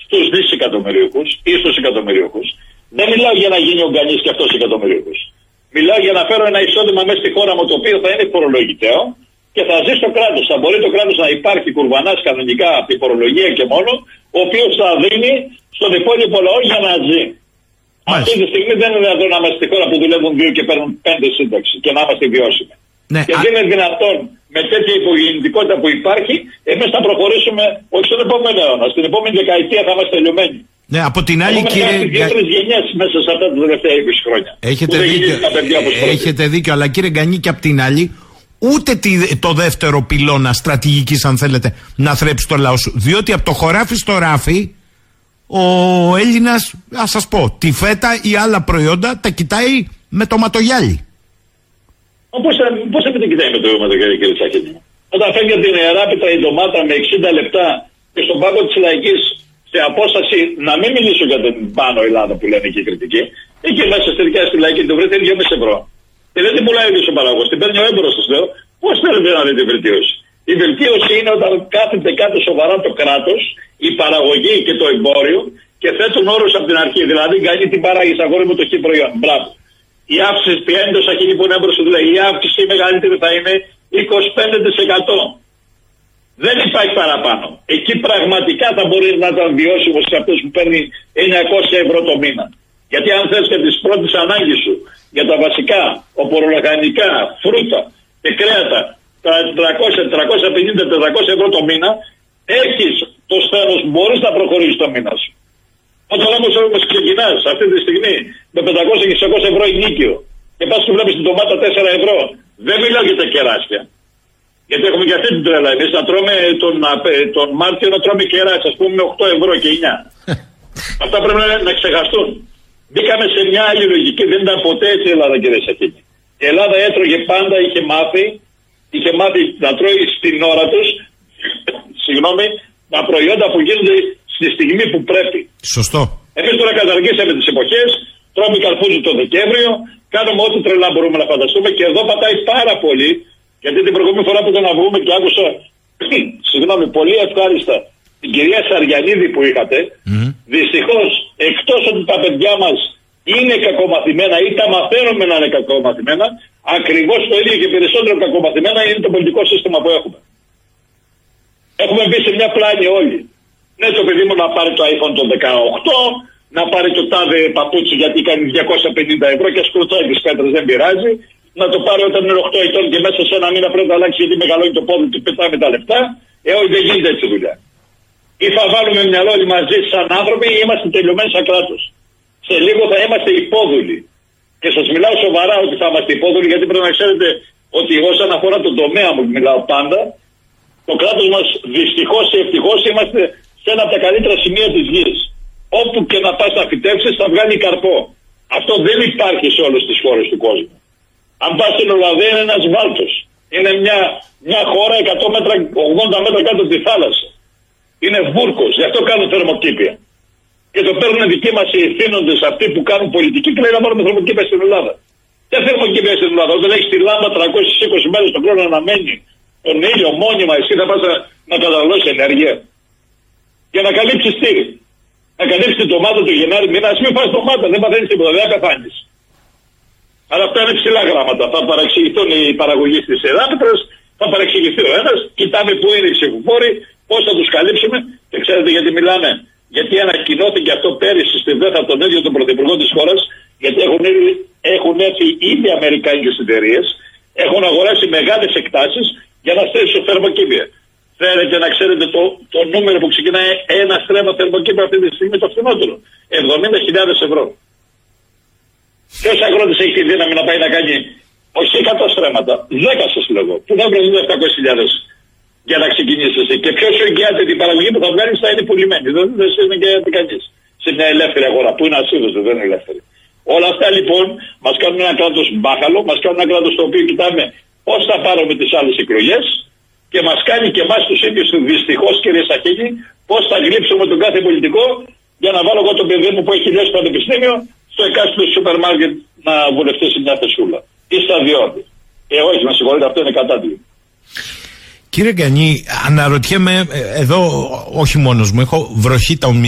στους δισεκατομμυριούχους ή στους εκατομμυριούχους. Δεν μιλάω για να γίνει ο Γκανής και αυτός εκατομμυριούχος. Μιλάω για να φέρω ένα εισόδημα μέσα στη χώρα μου το οποίο θα είναι φορολογητέο και θα ζει στο κράτος. Θα μπορεί το κράτος να υπάρχει κουρβανάς κανονικά από τη φορολογία και μόνο, ο οποίος θα δίνει στον υπόλοιπο λαό για να ζει. Αυτή τη στιγμή δεν είναι δυνατόν να είμαστε στη χώρα που δουλεύουν 2 και παίρνουν 5 σύνταξη και να είμαστε βιώσιμοι. Ναι, και δεν είναι δυνατόν με τέτοια υπογεννητικότητα που υπάρχει, εμείς θα προχωρήσουμε όχι στον επόμενο αιώνα, στην επόμενη δεκαετία θα είμαστε τελειωμένοι. Ναι, από την άλλη, κύριε. Έχουμε 2-3 γενιές μέσα σε αυτά τα τελευταία 20 χρόνια. Έχετε δίκιο, αλλά κύριε Γκανή, και από την άλλη, ούτε το δεύτερο πυλώνα στρατηγικής, αν θέλετε, να θρέψει το λαό σου. Διότι από το χωράφι στο ράφι, ο Έλληνας, ας σας πω, τη φέτα ή άλλα προϊόντα τα κοιτάει με το ματογιάλι. Πώς θα μην την κοιτάει με το ματογιάλι, κύριε Τσαχίνη? Όταν φεύγει από την Ιεράπητα η ντομάτα με 60 λεπτά και στον πάγκο της Λαϊκής σε απόσταση, να μην μιλήσω για την Πάνω Ελλάδα που λένε και οι κριτικοί, εκεί μέσα στη δικιά στη Λαϊκή την βρείτε 2,5 ευρώ. Και δεν την πουλάει ο ίδιος ο παραγωγός, την παίρνει ο έμπορος, σας λέω. Πώς θέλετε να δείτε βελτίωση? Η βελτίωση είναι όταν κάθεται κάτω σοβαρά το κράτος, η παραγωγή και το εμπόριο και θέτουν όρους από την αρχή. Δηλαδή, κάνει την παράγει αγόρι μου το χ προϊόν. Μπράβο. Η αύξηση, πιάνει το σαχίνι που είναι έμπορος του λέει, η αύξηση μεγαλύτερη θα είναι 25%. Δεν υπάρχει παραπάνω. Εκεί πραγματικά θα μπορεί να ήταν βιώσιμο σε αυτούς που παίρνει 900 ευρώ το μήνα. Γιατί αν θες και τις πρώτες ανάγκες σου για τα βασικά, οπορολαχανικά, φρούτα και κρέατα, τα 350-400 ευρώ το μήνα, έχεις το σθένος, μπορείς να προχωρήσεις το μήνα σου. Όταν όμως ξεκινάς αυτή τη στιγμή με 500 και 600 ευρώ ενίκιο και πας και βλέπεις την ντομάτα 4 ευρώ, δεν μιλάω για τα κεράσια. Γιατί έχουμε και αυτή την τρέλα. Εμείς να τρώμε τον Μάρτιο να τρώμε κεράσια, ας πούμε με 8 ευρώ και 9. Αυτά πρέπει να ξεχαστούν. Μπήκαμε σε μια άλλη λογική, δεν ήταν ποτέ έτσι η Ελλάδα, κύριε Σαχίνη. Η Ελλάδα έτρωγε πάντα, είχε μάθει να τρώει στην ώρα τους, τα προϊόντα που γίνονται στη στιγμή που πρέπει. Σωστό. Εμείς τώρα καταργήσαμε τις εποχές, τρώμε καρπούζι το Δεκέμβριο, κάνουμε ό,τι τρελά μπορούμε να φανταστούμε και εδώ πατάει πάρα πολύ, γιατί την προηγούμενη φορά που ήταν να βγούμε και άκουσα, πολύ ευχάριστα, την κυρία Σαριανίδη που είχατε, δυστυχώς, εκτός ότι τα παιδιά μας είναι κακομαθημένα ή τα μαθαίνουμε να είναι κακομαθημένα, ακριβώς το ίδιο και περισσότερο κακομαθημένα είναι το πολιτικό σύστημα που έχουμε. Έχουμε μπει σε μια πλάνη όλοι. Ναι, το παιδί μου να πάρει το iPhone το 18, να πάρει το τάδε παπούτσι γιατί κάνει 250 ευρώ και σκρουτσάει τις πέτρες, δεν πειράζει. Να το πάρει όταν είναι 8 ετών και μέσα σε ένα μήνα πρέπει να αλλάξει γιατί μεγαλώνει το πόδι του, πετάμε τα λεφτά. Όχι, δεν γίνεται έτσι δουλειά. Ή θα βάλουμε μυαλό όλοι μαζί σαν άνθρωποι ή είμαστε τελειωμένοι σαν κράτος. Σε λίγο θα είμαστε υπόδουλοι. Και σας μιλάω σοβαρά ότι θα είμαστε υπόδουλοι, γιατί πρέπει να ξέρετε ότι όσον αφορά τον τομέα μου, μιλάω πάντα, το κράτος μας δυστυχώς ή ευτυχώς είμαστε σε ένα από τα καλύτερα σημεία της γης. Όπου και να πας να φυτέψεις θα βγάλει καρπό. Αυτό δεν υπάρχει σε όλες τις χώρες του κόσμου. Αν πας στην Ολλανδία είναι ένας βάλτος. Είναι μια χώρα 100 μέτρα, 80 μέτρα κάτω από τη θάλασσα. Είναι βούρκος, γι' αυτό κάνουν θερμοκήπια. Και το παίρνουν δικοί μας οι ευθύνοντες αυτοί που κάνουν πολιτική και λέει να πάρουμε θερμοκήπια στην Ελλάδα. Ποια θερμοκήπια στην Ελλάδα? Όταν έχεις τη λάμπα 320 μέρες τον χρόνο να μένει τον ήλιο μόνιμα, εσύ θα πας να καταναλώσεις ενέργεια. Για να καλύψεις τι? Να καλύψεις την ντομάτα του Γενάρη μήνα, ας μην φας ντομάτα, δεν παθαίνεις τίποτα, δεν θα πεθάνεις. Αλλά αυτά είναι ψηλά γράμματα. Θα παραξηγηθούν οι παραγωγοί της Ιεράπετρας, θα παραξηγηθεί ο ένας, κοιτάμε πού είναι οι ψηφοφόροι, πώς θα τους καλύψουμε και ξέρετε γιατί μιλάμε. Γιατί ανακοινώθηκε αυτό πέρυσι στη ΔΕΘΑ τον ίδιο τον πρωθυπουργό της χώρας, γιατί έχουν έρθει ήδη αμερικάνικες εταιρείες, έχουν αγοράσει μεγάλες εκτάσεις για να στρέψουν θερμοκήπια. Θέλετε να ξέρετε το νούμερο που ξεκινάει ένα στρέμμα θερμοκήπια αυτή τη στιγμή το φθηνότερο. 70.000 ευρώ. Ποιος αγρότης έχει τη δύναμη να πάει να κάνει όχι 100 στρέμματα, 10 σας λέγω, που θα βρουν 700.000 για να ξεκινήσεις εσύ. Και ποιος σου εγγυάται την παραγωγή που θα βγάλεις θα είναι πουλημένη. Δεν σε εγγυάται κανείς. Σε μια ελεύθερη αγορά που είναι ασίδωτο, δεν είναι ελεύθερη. Όλα αυτά λοιπόν μας κάνουν ένα κράτος μπάχαλο, μας κάνουν ένα κράτος το οποίο κοιτάμε πώς θα πάρουμε τις άλλες εκλογές και μας κάνει και εμάς τους ίδιους δυστυχώς, κύριε Σαχίνη, πώς θα γλύψουμε τον κάθε πολιτικό για να βάλω εγώ τον παιδί μου που έχει τελειώσει πανεπιστήμιο στο εκάστοτε σούπερ μάρκετ να βουλευτεί σε μια θεσούλα ή σταδιώτη. Όχι, με συγχωρείτε, αυτό είναι κατάδειγμα. Κύριε Γκανή, αναρωτιέμαι, εδώ όχι μόνος μου, έχω βροχή τα